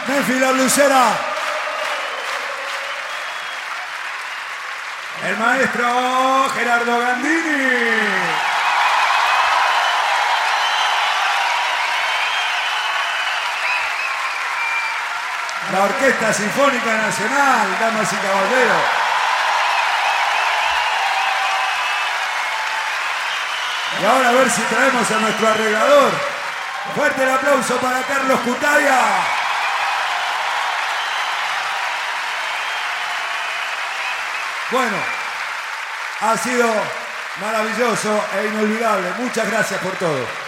Memphis La Blusera. El maestro Gerardo Gandini. La Orquesta Sinfónica Nacional, damas y caballeros. Y ahora a ver si traemos a nuestro arreglador. Fuerte el aplauso para Carlos Cutaia. Bueno, ha sido maravilloso e inolvidable. Muchas gracias por todo.